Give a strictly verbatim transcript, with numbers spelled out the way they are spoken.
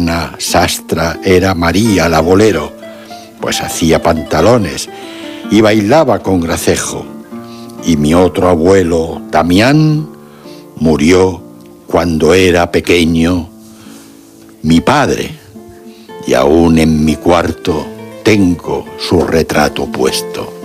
hermana sastra era María la Bolero, pues hacía pantalones y bailaba con gracejo. Y mi otro abuelo, Damián, murió cuando era pequeño mi padre, y aún en mi cuarto tengo su retrato puesto.